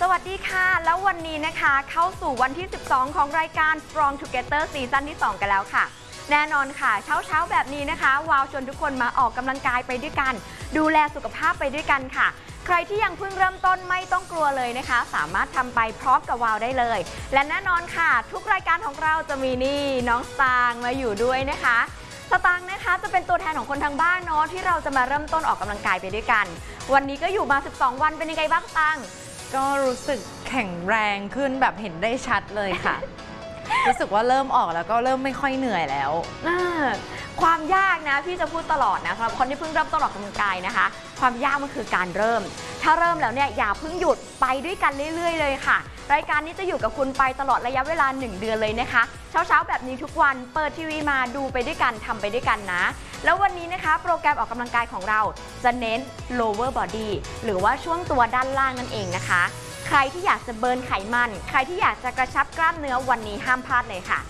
สวัสดีค่ะแล้ววันนี้นะคะเข้าสู่วันที่ 12 ของรายการ Strong Together ซีซั่นที่ 2 กันแล้วค่ะแน่นอนค่ะเช้าแบบนี้นะคะวาวชวนทุกคนมาออกกำลังกายไปด้วยกันดูแลสุขภาพไปด้วยกันค่ะใครที่ยังเพิ่งเริ่มต้นไม่ต้องกลัวเลยนะคะสามารถทำไปพร้อมกับวาวได้เลยและแน่นอนค่ะทุกรายการของเราจะมีนี่น้องสตางค์มาอยู่ด้วยนะคะสตางค์นะคะจะเป็นตัวแทนของคนทางบ้านเนาะที่เราจะมาเริ่มต้นออกกำลังกายไปด้วยกันวันนี้ก็อยู่มา 12 วันเป็นยังไงบ้างสตางค์ก็รู้สึกแข็งแรงขึ้นแบบเห็นได้ชัดเลยค่ะ รู้สึกว่าเริ่มออกแล้วก็เริ่มไม่ค่อยเหนื่อยแล้วความยากนะพี่จะพูดตลอดนะสำหรับคนที่เพิ่งเริ่มต้นออกกำลังกายนะคะความยากมันคือการเริ่มถ้าเริ่มแล้วเนี่ยอย่าเพิ่งหยุดไปด้วยกันเรื่อยๆเลยค่ะรายการนี้จะอยู่กับคุณไปตลอดระยะเวลา1 เดือนเลยนะคะเช้าแบบนี้ทุกวันเปิดทีวีมาดูไปด้วยกันทำไปด้วยกันนะแล้ววันนี้นะคะโปรแกรมออกกำลังกายของเราจะเน้น lower body หรือว่าช่วงตัวด้านล่างนั่นเองนะคะใครที่อยากจะเบิร์นไขมันใครที่อยากจะกระชับกล้ามเนื้อวันนี้ห้ามพลาดเลยค่ะ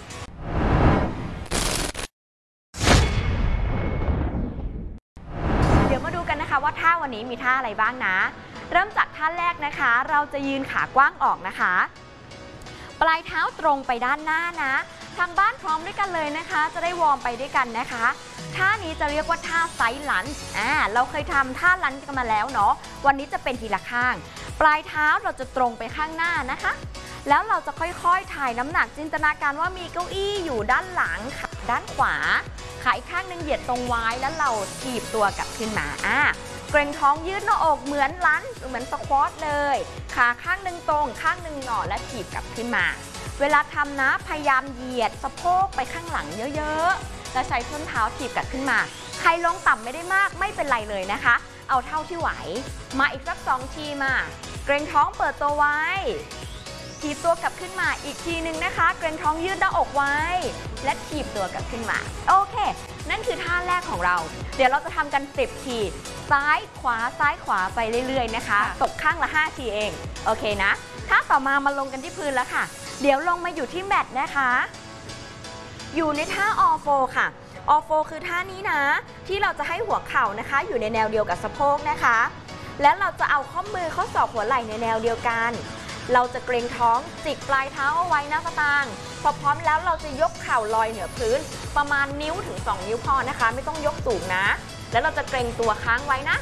เดี๋ยวมาดูกันนะคะว่าท่าวันนี้มีท่าอะไรบ้างนะเริ่มจากท่าแรกนะคะเราจะยืนขากว้างออกนะคะปลายเท้าตรงไปด้านหน้านะทางบ้านพร้อมด้วยกันเลยนะคะจะได้วอร์มไปด้วยกันนะคะท่านี้จะเรียกว่าท่าไซด์ลันจ์เราเคยทำท่าลันจ์กันมาแล้วเนาะวันนี้จะเป็นทีละข้างปลายเท้าเราจะตรงไปข้างหน้านะคะแล้วเราจะค่อยๆถ่ายน้ำหนักจินตนาการว่ามีเก้าอี้อยู่ด้านหลังด้านขวาขาอีกข้างหนึ่งเหยียดตรงไว้แล้วเราถีบตัวกลับขึ้นมาเกร็งท้องยืดหน้าอกเหมือนลันจ์เหมือนสควอตเลยขาข้างหนึ่งตรงข้างหนึ่งหน่อและถีบกลับขึ้นมาเวลาทำนะพยายามเหยียดสะโพกไปข้างหลังเยอะๆแล้วใช้ส้นเท้าถีบกลับขึ้นมาใครลงต่ำไม่ได้มากไม่เป็นไรเลยนะคะเอาเท่าที่ไหวมาอีกสัก2 ทีมาเกร็งท้องเปิดตัวไว้ถีบตัวกลับขึ้นมาอีกทีนึงนะคะเกร็งท้องยืดหน้าอกไว้และถีบตัวกลับขึ้นมาโอเคนั่นคือท่าแรกของเราเดี๋ยวเราจะทำกัน10 ทีซ้ายขวาซ้ายขวาไปเรื่อยๆนะคะตกข้างละ5 ทีเองโอเคนะท่าต่อมาลงกันที่พื้นแล้วค่ะเดี๋ยวลงมาอยู่ที่แมตนะคะอยู่ในท่าออโฟค่ะออโฟคือท่านี้นะที่เราจะให้หัวเข่านะคะอยู่ในแนวเดียวกับสะโพกนะคะแล้วเราจะเอาข้อมือข้อศอกหัวไหล่ในแนวเดียวกันเราจะเกรงท้องจิกปลายเท้าเอาไว้นะสตางค์พอพร้อมแล้วเราจะยกเข่าลอยเหนือพื้นประมาณนิ้วถึง2 นิ้วพอนะคะไม่ต้องยกสูงนะแล้วเราจะเกรงตัวค้างไว้นะ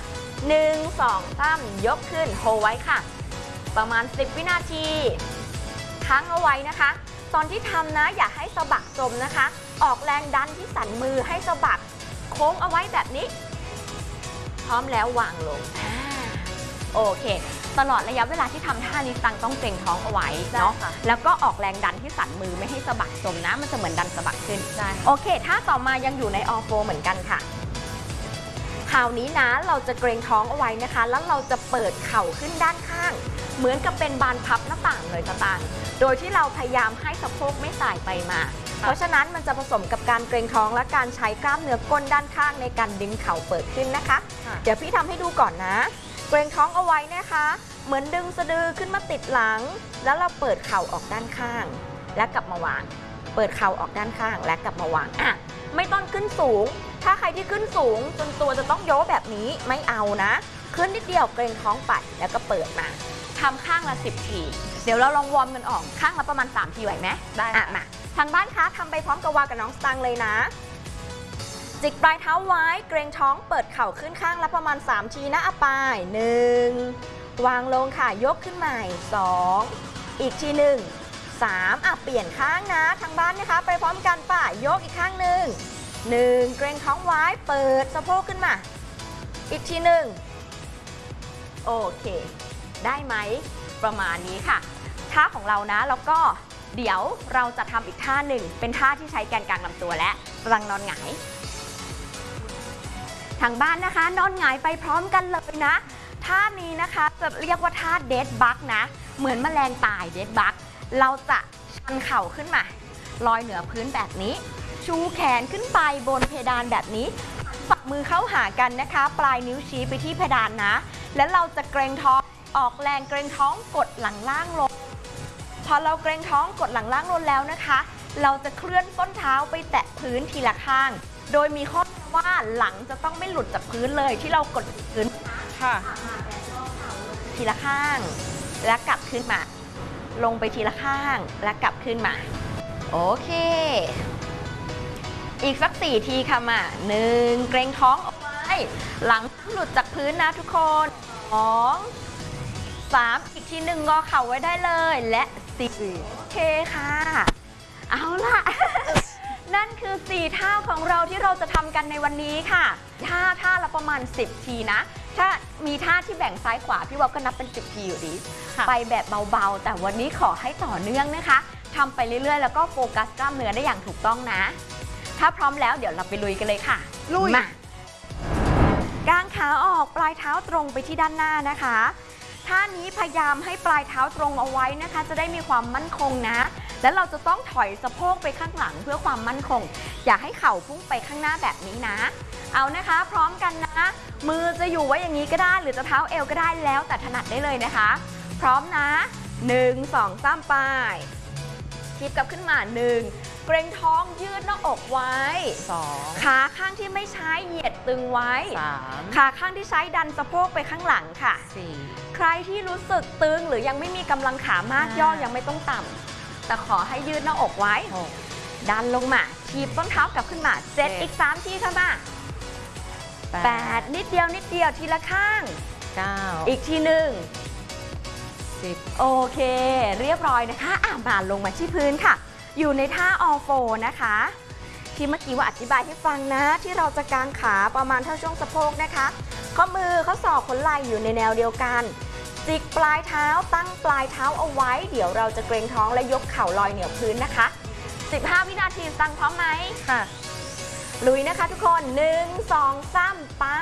1 2 3ยกขึ้นโฮไว้ค่ะประมาณ10 วินาทีค้างเอาไว้นะคะตอนที่ทำนะอย่าให้สะบักจมนะคะออกแรงดันที่สันมือให้สะบักโค้งเอาไว้แบบนี้พร้อมแล้ววางลงโอเคตลอดระยะเวลาที่ทำท่านี้ตังต้องเกร็งท้องเอาไว้เนาะแล้วก็ออกแรงดันที่สันมือไม่ให้สะบักจมนะมันจะเหมือนดันสะบักขึ้นโอเคท่าต่อมายังอยู่ในออโฟเหมือนกันค่ะคราวนี้นะเราจะเกร็งท้องเอาไว้นะคะแล้วเราจะเปิดเข่าขึ้นด้านข้างเหมือนกับเป็นบานพับหน้าต่างเลยสตางค์โดยที่เราพยายามให้สะโพกไม่สายไปมาเพราะฉะนั้นมันจะผสมกับการเกร็งท้องและการใช้กล้ามเนื้อก้นด้านข้างในการดึงเข่าเปิดขึ้นนะคะเดี๋ยวพี่ทำให้ดูก่อนนะเกร็งท้องเอาไว้นะคะเหมือนดึงสะดือขึ้นมาติดหลังแล้วเราเปิดเข่าออกด้านข้างและกลับมาวางเปิดเข่าออกด้านข้างและกลับมาวางไม่ต้องขึ้นสูงถ้าใครที่ขึ้นสูงจนตัวจะต้องโยกแบบนี้ไม่เอานะขึ้นนิดเดียวเกร็งท้องไปแล้วก็เปิดมาทำข้างละ10 ทีเดี๋ยวเราลองวอร์มกันออกข้างละประมาณ3 ทีไหวไหมได้มาทางบ้านคะทำไปพร้อมกับวากับน้องสตางค์เลยนะจิกปลายเท้าไว้เกรงท้องเปิดเข่าขึ้นข้างละประมาณ3 ทีนะไป1วางลงค่ะยกขึ้นใหม่2อีกที1 3เปลี่ยนข้างนะทางบ้านนะคะไปพร้อมกันป่ะยกอีกข้าง1เกรงท้องไว้เปิดสะโพกขึ้นมาอีกที1โอเคได้ไหมประมาณนี้ค่ะท่าของเรานะแล้วก็เดี๋ยวเราจะทำอีกท่าหนึ่งเป็นท่าที่ใช้แกนกลางลำตัวและรังนอนหงายทางบ้านนะคะนอนหงายไปพร้อมกันเลยนะท่านี้นะคะจะเรียกว่าท่าเดดบักนะเหมือนแมลงตายเดดบักเราจะชันเข่าขึ้นมาลอยเหนือพื้นแบบนี้ชูแขนขึ้นไปบนเพดานแบบนี้ฝักมือเข้าหากันนะคะปลายนิ้วชี้ไปที่เพดานนะแล้วเราจะเกรงท้องออกแรงเกรงท้องกดหลังล่างลงพอเราเกรงท้องกดหลังล่างลงแล้วนะคะเราจะเคลื่อนส้นเท้าไปแตะพื้นทีละข้างโดยมีข้อว่าหลังจะต้องไม่หลุดจากพื้นเลยที่เรากดพื้นค่ะทีละข้างและกลับขึ้นมา ลงไปทีละข้างและกลับขึ้นมาโอเคอีกสัก4 ทีค่ะมา1เกรงท้องเอาไว้หลังหลุดจากพื้นนะทุกคน2 3อีกที1งอเข่าไว้ได้เลยและ4โอเคค่ะเอาล่ะ นั่นคือ4ท่าของเราที่เราจะทำกันในวันนี้ค่ะท่าละประมาณ10 ทีนะถ้ามีท่าที่แบ่งซ้ายขวาพี่วอฟก็นับเป็น10 ทีอยู่ดีไปแบบเบาๆแต่วันนี้ขอให้ต่อเนื่องนะคะทำไปเรื่อยๆแล้วก็โฟกัสกล้ามเนื้อได้อย่างถูกต้องนะถ้าพร้อมแล้วเดี๋ยวเราไปลุยกันเลยค่ะลุยมากางขาออกปลายเท้าตรงไปที่ด้านหน้านะคะท่านี้พยายามให้ปลายเท้าตรงเอาไว้นะคะจะได้มีความมั่นคงนะแล้วเราจะต้องถอยสะโพกไปข้างหลังเพื่อความมั่นคงอย่าให้เข่าพุ่งไปข้างหน้าแบบนี้นะเอานะคะพร้อมกันนะมือจะอยู่ไว้อย่างนี้ก็ได้หรือจะเท้าเอวก็ได้แล้วแต่ถนัดได้เลยนะคะพร้อมนะ1 2 3ไปทิปกลับขึ้นมา1เกรงท้องยืดหน้าอกไว้2ขาข้างที่ไม่ใช้เหยียดตึงไว้3ขาข้างที่ใช้ดันสะโพกไปข้างหลังค่ะ4ใครที่รู้สึกตึงหรือยังไม่มีกำลังขามากย่อยังไม่ต้องต่ำแต่ขอให้ยืดหน้าอกไว้ดันลงมาทีบต้นเท้ากลับขึ้นมา7อีก3 ทีค่ะมา8นิดเดียวทีละข้าง9อีกที1 10โอเคเรียบร้อยนะคะมาลงมาที่พื้นค่ะอยู่ในท่าออโฟนะคะที่เมื่อกี้ว่าอธิบายให้ฟังนะที่เราจะกางขาประมาณเท่าช่วงสะโพกนะคะข้อมือข้อศอกขนไหล่อยู่ในแนวเดียวกันจิกปลายเท้าตั้งปลายเท้าเอาไว้เดี๋ยวเราจะเกรงท้องและยกเข่าลอยเหนือพื้นนะคะ15 วินาทีตั้งพร้อมไหมค่ะลุยนะคะทุกคน1 2 3ไป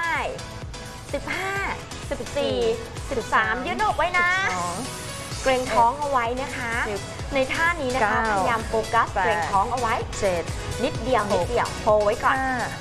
15 14 13ยืดอกไว้นะเกรงท้องเอาไว้นะคะในท่านี้นะคะพยายามโฟกัสเกรงท้องเอาไว้7นิดเดียวโฮไว้ก่อน